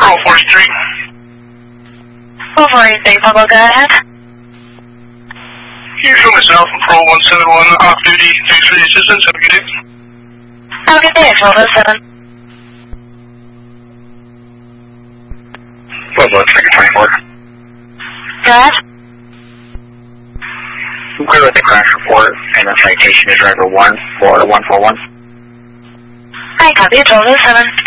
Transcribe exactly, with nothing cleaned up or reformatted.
Roll forty-three. Roll forty-three, Pablo, go ahead. You show myself from Pro one seven one, off duty, three three assistance, have a good day. Have a good day, twelve oh seven. Pueblo, twenty-four. Go ahead. I'm clear with the crash report and the citation to driver one for one four one. I copy, twelve oh seven.